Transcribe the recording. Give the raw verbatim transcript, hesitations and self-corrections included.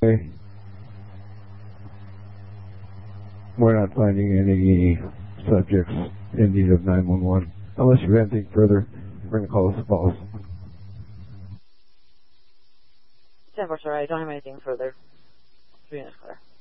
Okay. We're not finding any subjects in need of nine one one. Unless you have anything further, we're going to call this false. ten four, sorry, I don't have anything further. Three minutes clear.